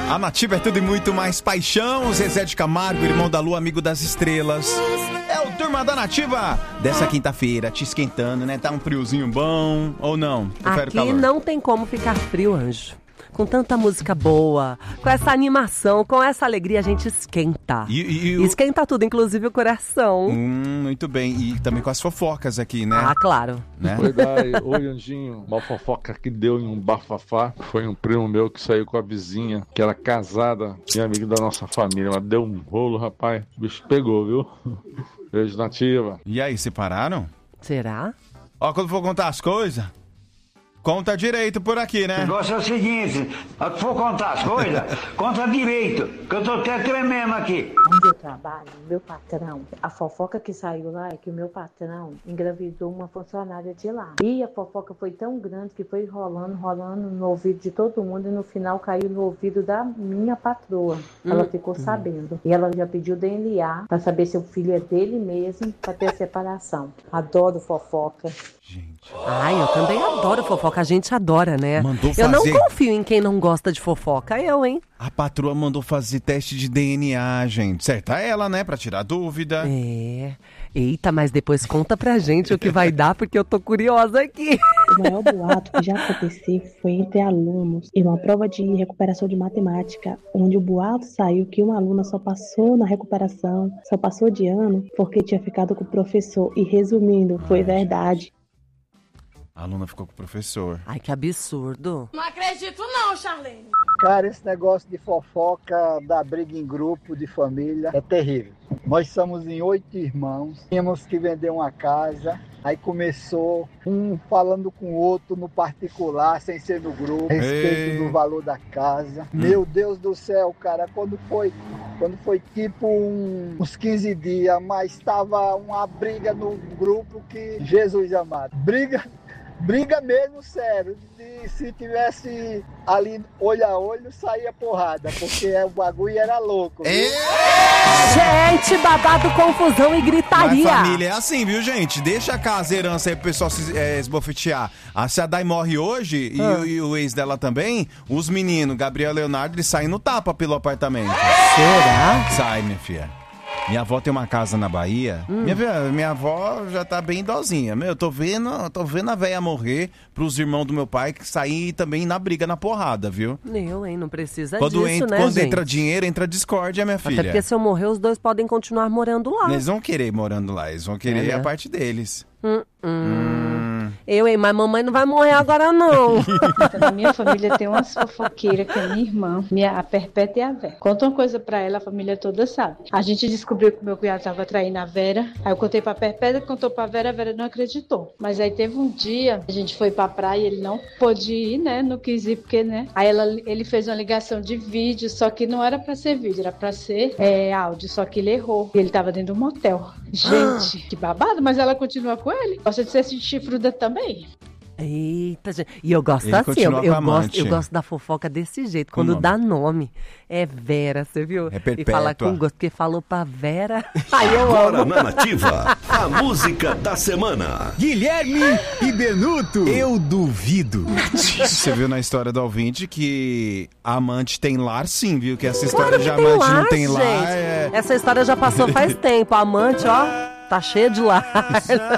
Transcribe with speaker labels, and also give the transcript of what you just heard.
Speaker 1: A Nativa é tudo e muito mais paixão. Zezé de Camargo, irmão da Lua, amigo das estrelas. É o Turma da Nativa dessa quinta-feira, te esquentando, né? Tá um friozinho bom ou não? Prefere
Speaker 2: Aqui
Speaker 1: calor?
Speaker 2: não tem como ficar frio, anjo. Com tanta música boa, com essa animação, com essa alegria, a gente esquenta. Esquenta tudo, inclusive o coração.
Speaker 1: Muito bem. E também com as fofocas aqui, né?
Speaker 2: Ah, claro.
Speaker 1: Né?
Speaker 3: Verdade. Oi, Anjinho. Uma fofoca que deu em um bafafá. Foi um primo meu que saiu com a vizinha, que era casada e amiga da nossa família. Ela deu um rolo, rapaz. O bicho pegou, viu? Beijo, Nativa.
Speaker 1: E aí, separaram?
Speaker 2: Será?
Speaker 1: Ó, quando for contar as coisas, conta direito por aqui, né?
Speaker 4: O negócio é o seguinte, se for contar as coisas, conta direito, que eu tô até tremendo aqui.
Speaker 5: Onde eu trabalho, meu patrão, a fofoca que saiu lá é que o meu patrão engravidou uma funcionária de lá. E a fofoca foi tão grande que foi rolando no ouvido de todo mundo e no final caiu no ouvido da minha patroa. Ela ficou sabendo. E ela já pediu DNA pra saber se o filho é dele mesmo, pra ter a separação. Adoro fofoca.
Speaker 1: Gente.
Speaker 2: Ai, eu também adoro fofoca, a gente adora, né?
Speaker 1: Mandou
Speaker 2: Eu não
Speaker 1: fazer-
Speaker 2: confio em quem não gosta de fofoca, eu, hein?
Speaker 1: A patroa mandou fazer teste de DNA, gente. Certa ela, né? Pra tirar dúvida.
Speaker 2: É. Eita, mas depois conta pra gente o que vai dar, porque eu tô curiosa aqui.
Speaker 6: O maior boato que já aconteceu foi entre alunos em uma prova de recuperação de matemática, onde o boato saiu que uma aluna só passou na recuperação, só passou de ano porque tinha ficado com o professor. E resumindo, foi verdade.
Speaker 1: A aluna ficou com o professor.
Speaker 2: Ai, que absurdo.
Speaker 7: Não acredito não, Charlene.
Speaker 8: Cara, esse negócio de fofoca, da briga em grupo, de família, é terrível. Nós somos em 8 irmãos, tínhamos que vender uma casa, aí começou um falando com o outro no particular, sem ser no grupo, a respeito do valor da casa. Meu Deus do céu, cara, quando foi tipo uns 15 dias, mas estava uma briga no grupo que, Jesus amado, briga mesmo, sério. E se tivesse ali olho a olho, saía porrada, porque o bagulho era louco.
Speaker 2: Gente, babado, confusão e gritaria.
Speaker 1: Mas família é assim, viu, gente? Deixa a casa, a herança aí pro pessoal se esbofetear. Se a Dai morre hoje, e o ex dela também, os meninos, Gabriel e Leonardo, eles saem no tapa pelo apartamento.
Speaker 2: Será?
Speaker 1: Sai, minha filha. Minha avó tem uma casa na Bahia. Minha avó já tá bem idosinha. Eu tô vendo a véia morrer pros irmãos do meu pai que sair também na briga, na porrada, viu?
Speaker 2: Não precisa
Speaker 1: Quando
Speaker 2: disso, né,
Speaker 1: quando
Speaker 2: gente?
Speaker 1: entra dinheiro, entra discórdia, minha filha.
Speaker 2: Até porque se eu morrer, os dois podem continuar morando lá.
Speaker 1: Eles vão querer ir morando lá, eles vão querer a parte deles.
Speaker 2: Mas mamãe não vai morrer agora, não.
Speaker 5: Na minha família tem umas fofoqueiras que é minha irmã, a Perpétua e a Vera. Conta uma coisa pra ela, a família toda sabe. A gente descobriu que meu cunhado tava traindo a Vera, aí eu contei pra Perpétua, contou pra Vera, a Vera não acreditou. Mas aí teve um dia, a gente foi pra praia, ele não pôde ir, né, não quis ir porque, né. Aí ele fez uma ligação de vídeo, só que não era pra ser vídeo, era pra ser áudio, só que ele errou. E ele tava dentro de um motel. Gente, que babado, mas ela continua com ele. Gosta de ser chifruda também.
Speaker 2: Eita, gente. E eu gosto
Speaker 1: Ele
Speaker 2: assim,
Speaker 1: continua com a amante.
Speaker 2: eu gosto da fofoca desse jeito. Quando dá nome, é Vera, você viu?
Speaker 1: É Perpétua.
Speaker 2: E fala com gosto, porque falou pra Vera. Aí eu
Speaker 9: Agora
Speaker 2: amo.
Speaker 9: na Nativa, a música da semana.
Speaker 1: Guilherme e Benuto. Eu duvido. Você viu na história do ouvinte que a amante tem lar, sim, viu? Que essa história de amante não tem lar
Speaker 2: gente. Essa história já passou faz tempo. A amante, ó, tá cheia de lar.